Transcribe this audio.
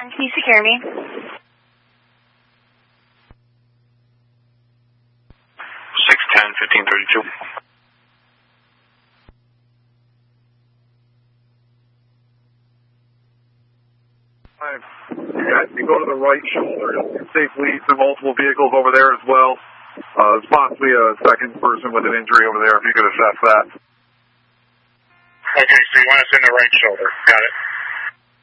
can you secure me? 610-1532. You go to the right shoulder. Safely, some multiple vehicles over there as well. There's possibly a second person with an injury over there, if you could assess that. Okay, so you want us in the right shoulder. Got it.